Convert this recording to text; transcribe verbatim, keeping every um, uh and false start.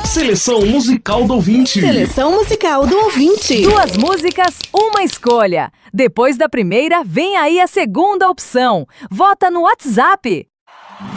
Seleção musical do ouvinte. Seleção musical do ouvinte. Duas músicas, uma escolha. Depois da primeira, vem aí a segunda opção. Vota no WhatsApp.